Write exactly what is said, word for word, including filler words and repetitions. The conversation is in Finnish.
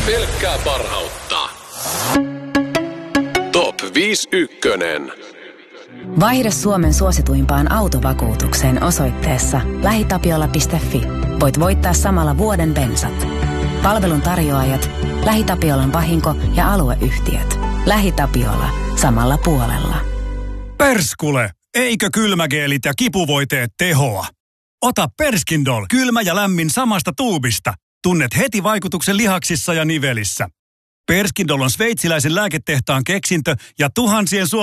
Pelkkää parhautta. Top viisi ykkönen. Vaihda Suomen suosituimpaan autovakuutukseen osoitteessa lähitapiola piste fi. Voit voittaa samalla vuoden bensat. Palvelun tarjoajat, LähiTapiolan vahinko- ja alueyhtiöt. LähiTapiola. Samalla puolella. Perskule! Eikö kylmägeelit ja kipuvoiteet tehoa? Ota Perskindol, kylmä ja lämmin samasta tuubista. Tunnet heti vaikutuksen lihaksissa ja nivelissä. Perskindol on sveitsiläisen lääketehtaan keksintö ja tuhansien